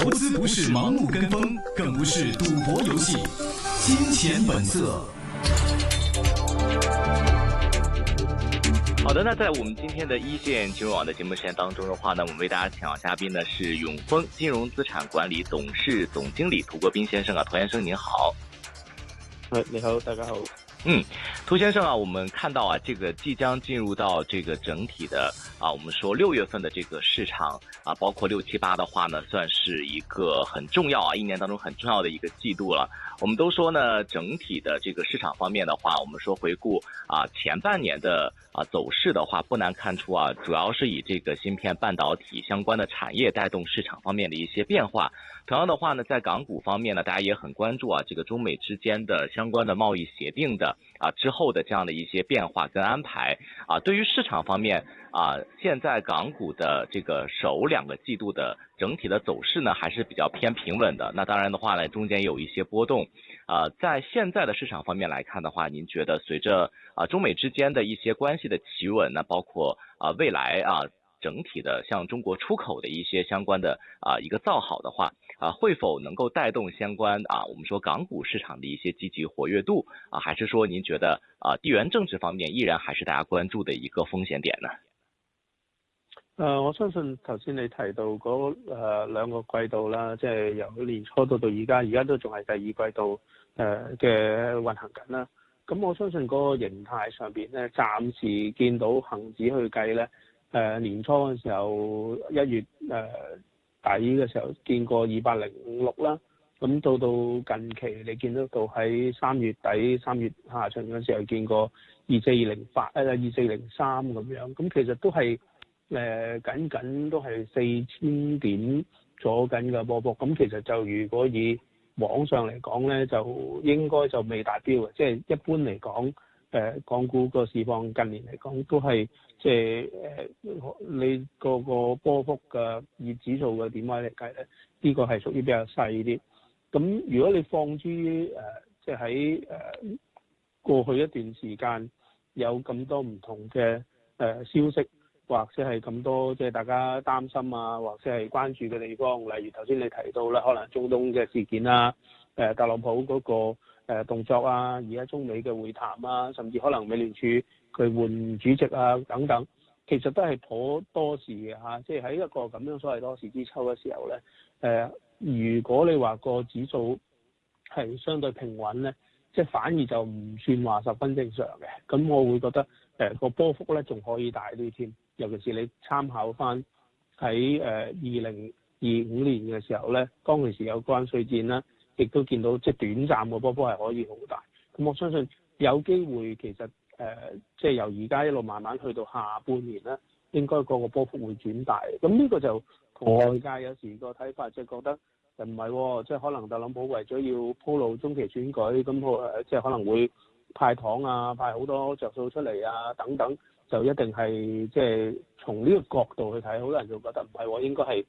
投资不是盲目跟风，更不是赌博游戏。金钱本色。 好的，那在我们今天的一线金融网的节目时间当中的话呢，我们为大家请到嘉宾呢是永丰金融资产管理董事总经理涂国彬先生啊，涂先生您好。 你好，大家好。 涂先生啊，我们看到啊，这个即将进入到这个整体的我们说6月份的这个市场啊，包括6、7、8的话呢，算是一个很重要啊，一年当中很重要的一个季度了。我们都说呢，整体的这个市场方面的话，我们说回顾前半年的走势的话，不难看出啊，主要是以这个芯片半导体相关的产业带动市场方面的一些变化。同样的话呢，在港股方面呢，大家也很关注这个中美之间的相关的贸易协定的之后的这样的一些变化跟安排对于市场方面现在港股的这个首2个季度的整体的走势呢，还是比较偏平稳的。那当然的话呢，中间有一些波动在现在的市场方面来看的话，您觉得随着中美之间的一些关系的企稳呢，包括未来整体的像中国出口的一些相关的一个造好的话会否能够带动相关我们说港股市场的一些积极活跃度还是说您觉得地缘政治方面依然还是大家关注的一个风险点呢？ 我相信頭先你提到嗰2個季度啦，即係由年初到而家都仲係第2季度嘅運行緊啦。咁我相信嗰個形態上邊咧，暫時見到恒指去計咧，年初嘅時候1月底嘅時候見過205.6啦，咁到近期你見得到喺3月底3月下旬嘅時候見過24208 240.3咁樣，咁其實都係僅都係4000點左緊嘅波幅，咁其實就如果以往上嚟講咧，就應該就未達標嘅，即係一般嚟講，港股個市況近年嚟講都係即係你個波幅嘅以指數嘅點位嚟計咧，呢個係屬於比較細啲。咁如果你放諸於即係喺過去一段時間有咁多唔同嘅消息，或者係咁多即係大家擔心或者係關注嘅地方，例如頭先你提到啦，可能中東嘅事件特朗普嗰個動作而家中美嘅會談甚至可能美聯儲佢換主席等等，其實都係頗多事嘅即係喺一個咁樣所謂多事之秋嘅時候咧，如果你話個指數係相對平穩咧，即係反而就唔算話十分正常嘅，咁我會覺得個波幅咧仲可以大啲添。尤其是你參考翻喺2025年嘅時候咧，當其時有關稅戰啦，亦都見到即係短暫個波幅係可以好大。咁我相信有機會其實即係由而家一路慢慢去到下半年啦，應該個波幅會轉大。咁呢個就同外界有時個睇法即係覺得唔係喎，即係可能特朗普為咗要鋪路中期選舉，咁即係可能會派糖派好多着數出嚟等等。就一定係即係從呢個角度去睇，好多人就覺得唔係喎，應該係